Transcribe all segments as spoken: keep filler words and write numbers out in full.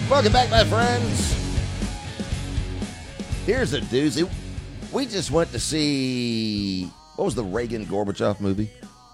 Welcome back, my friends. Here's a doozy. We just went to see, what was the Reagan-Gorbachev movie?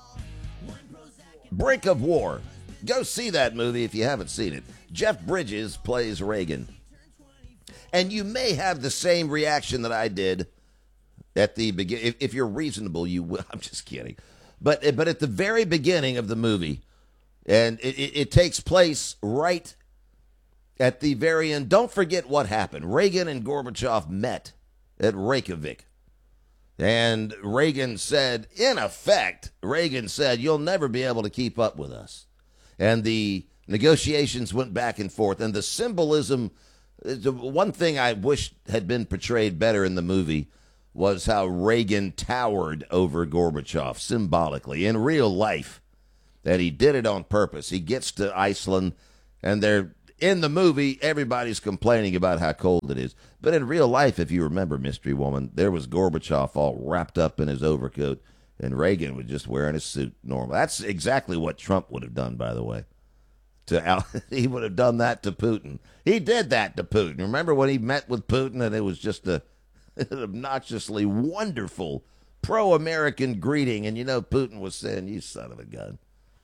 Brink of War. Go see that movie if you haven't seen it. Jeff Bridges plays Reagan. And you may have the same reaction that I did at the beginning. If, if you're reasonable, you will. I'm just kidding. But, but at the very beginning of the movie, and it, it, it takes place right at the very end. Don't forget what happened. Reagan and Gorbachev met at Reykjavik. And Reagan said, in effect, Reagan said, you'll never be able to keep up with us. And the negotiations went back and forth. And the symbolism, the one thing I wish had been portrayed better in the movie was how Reagan towered over Gorbachev symbolically in real life. That he did it on purpose. He gets to Iceland, and they're in the movie, everybody's complaining about how cold it is. But in real life, if you remember, Mystery Woman, there was Gorbachev all wrapped up in his overcoat, and Reagan was just wearing a suit normal. That's exactly what Trump would have done, by the way. To Al- he would have done that to Putin. He did that to Putin. Remember when he met with Putin, and it was just a an obnoxiously wonderful pro-American greeting, and you know Putin was saying, you son of a gun.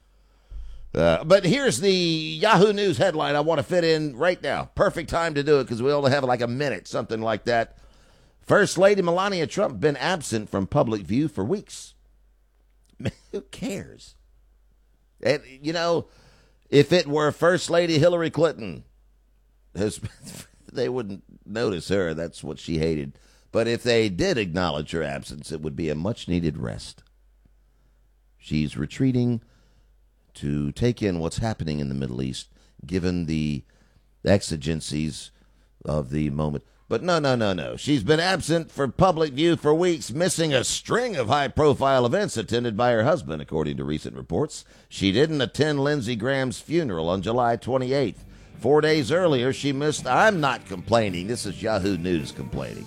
Uh, but here's the Yahoo News headline I want to fit in right now. Perfect time to do it because we only have like a minute, something like that. First Lady Melania Trump been absent from public view for weeks. Who cares? And, you know, if it were First Lady Hillary Clinton, they wouldn't notice her. That's what she hated. But if they did acknowledge her absence, it would be a much-needed rest. She's retreating to take in what's happening in the Middle East, given the exigencies of the moment. But no, no, no, no. She's been absent for public view for weeks, missing a string of high-profile events attended by her husband, according to recent reports. She didn't attend Lindsey Graham's funeral on July twenty-eighth. Four days earlier, she missed... I'm not complaining. This is Yahoo News complaining.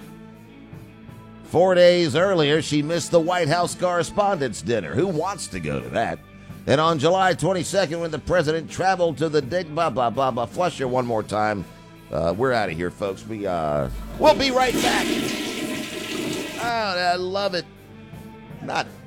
Four days earlier, she missed the White House Correspondents' Dinner. Who wants to go to that? And on July twenty-second, when the president traveled to the dig, blah, blah, blah, blah, flush her one more time. Uh, we're out of here, folks. We, uh, we'll be right back. Oh, I love it. Not